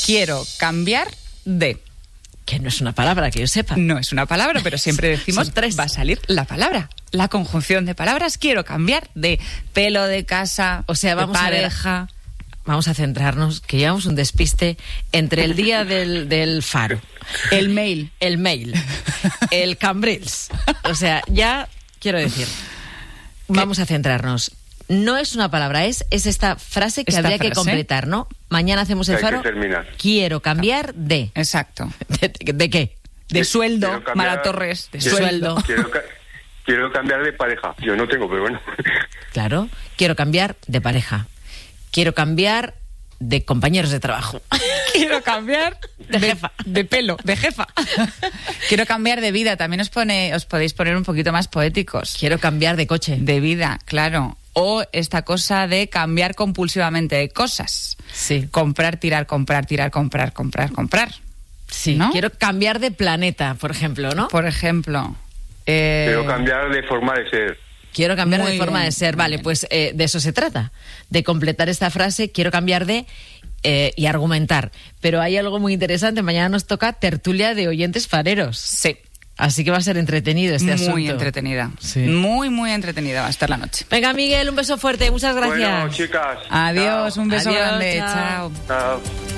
Quiero cambiar de... Que no es una palabra, que yo sepa. No es una palabra, pero siempre decimos Son tres. va a salir la palabra. La conjunción de palabras. Quiero cambiar de pelo, de casa, O sea, vamos de a ver. pareja. Vamos a centrarnos, que llevamos un despiste entre el día del faro, El mail. el Cambrils. O sea, ya quiero decir, vamos a centrarnos. No es una palabra, es esta frase que Esta habría que frase. completar, ¿no? Mañana hacemos el Hay que faro. terminar. Quiero cambiar de. Exacto. ¿De qué? De sueldo, Quiero cambiar- Mara Torres, de Quiero- sueldo. Quiero cambiar de pareja. Yo no tengo, pero bueno. Claro, quiero cambiar de pareja. Quiero cambiar de compañeros de trabajo. Quiero cambiar De jefa. de pelo, de jefa. Quiero cambiar de vida. También os podéis poner un poquito más poéticos. Quiero cambiar de coche. De vida, claro. O esta cosa de cambiar compulsivamente de cosas. Sí. Comprar, tirar, comprar, tirar, comprar, comprar, comprar. Sí, ¿no? quiero cambiar de planeta, por ejemplo, ¿no? Por ejemplo. Quiero cambiar de forma de ser. Quiero cambiar Muy de forma bien, de ser. muy Vale, bien. pues de eso se trata. De completar esta frase, quiero cambiar de y argumentar. Pero hay algo muy interesante. Mañana nos toca tertulia de oyentes fareros. Sí. Así que va a ser entretenido este asunto. Muy entretenida. Sí. Muy, muy entretenida va a estar la noche. Venga, Miguel, un beso fuerte. Muchas gracias. Bueno, chicas. Adiós, Chao. un beso Adiós, grande. chao. Chao. Chao.